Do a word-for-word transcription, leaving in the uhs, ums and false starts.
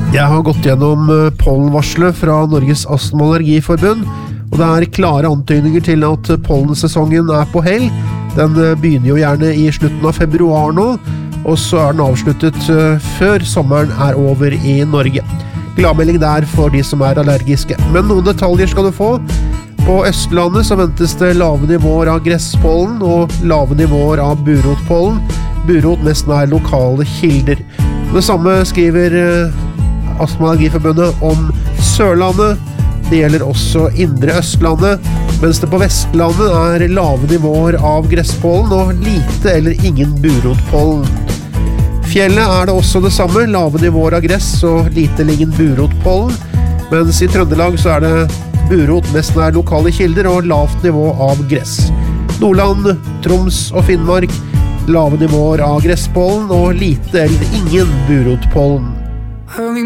Jeg har gått gjennom pollenvarslet fra Norges Astma- og Allergiforbund, og det er klare antydninger til at pollensesongen er på hell. Den begynner jo gjerne i slutten av februar nå, og så er den avsluttet før sommeren er over i Norge. Gladmelding der for de som er allergiske. Men noen detaljer skal du få. På Østlandet så ventes det lave nivåer av gresspollen og lave nivåer av burotpollen. Burot mest nær lokale kilder. Det samme skriver Astma- og Allergiforbundet om Sørlandet. Det gjelder også Indre Østlandet, mens det på Vestlandet er lave nivåer av gresspollen og lite eller ingen burotpollen. Fjellet er det også det samme, lave nivåer av gress og lite eller ingen burotpollen, mens i Trøndelag så er det burot mest nær lokale kilder og lavt nivå av gress. Nordland, Troms og Finnmark, lave nivåer av gresspollen og lite eller ingen burotpollen.